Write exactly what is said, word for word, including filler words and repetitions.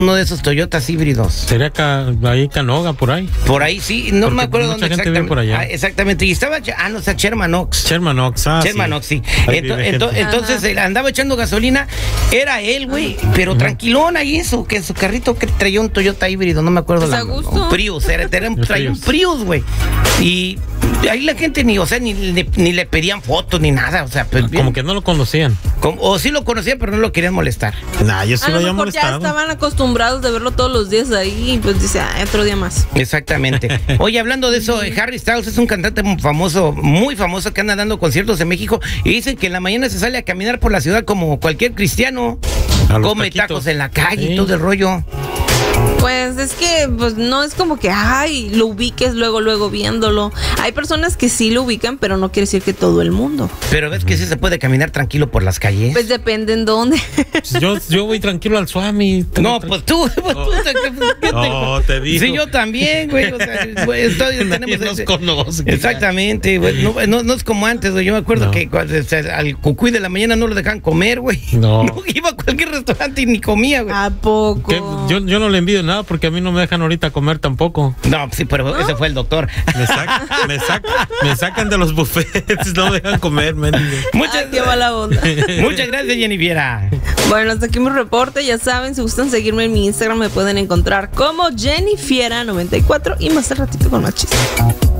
uno de esos Toyotas híbridos. Sería ca, ahí Canoga, por ahí. Por ahí sí, no Porque me acuerdo mucha dónde gente exactamente. vive por allá. Ah, exactamente, y estaba, ah, no, o sea, Sherman Oaks. Sherman Oaks, ah, Sherman sí. Oaks, sí. Ahí Ento, vive ento, gente. entonces él andaba echando gasolina, era él, güey, pero tranquilón ahí en su, que en su carrito que traía un Toyota híbrido, no me acuerdo. Pues la, a gusto. un Prius, era, era un, El traía un Prius. Prius, güey. Y ahí la gente ni, o sea, ni, ni, ni le pedían fotos ni nada, o sea, pues bien, Como que no lo conocían. como- o sí lo conocían, pero no lo querían molestar. Nah, yo sí A lo lo había mejor ya molestado. estaban acostumbrados de verlo todos los días ahí y pues dice, ah, otro día más. Exactamente. Oye, hablando de eso, Harry Styles es un cantante muy famoso, muy famoso, que anda dando conciertos en México y dicen que en la mañana se sale a caminar por la ciudad como cualquier cristiano. A los Come taquitos. tacos en la calle Sí. y todo el rollo. Pues es que pues no es como que, ay, lo ubiques luego, luego viéndolo. Hay personas que sí lo ubican, pero no quiere decir que todo el mundo. Pero ves que sí se puede caminar tranquilo por las calles. Pues depende en dónde. Pues yo, yo voy tranquilo al Swami. No, pues tú, pues tú, ¿qué- qué te- No, te digo. Sí, yo también, güey. O sea, güey, estoy- Nadie tenemos nos ese- conoce. Exactamente, güey. No, no, no es como antes, güey. Yo me acuerdo No. que cuando, o sea, al cucuy de la mañana no lo dejaban comer, güey. No. Iba a cualquier restaurante y ni comía, güey. ¿A poco? ¿Qué? Yo, yo no le envidio nada porque a mí no me dejan ahorita comer tampoco. No, sí, pero ese fue el doctor. Me, sac- me, sac- me sacan de los buffets, no me dejan comer, mendigo. Muchas, Ay, qué mala onda. muchas gracias, Jennifiera. Bueno, hasta aquí mi reporte. Ya saben, si gustan seguirme en mi Instagram, me pueden encontrar como Jennifiera noventa y cuatro y más al ratito con más chistes.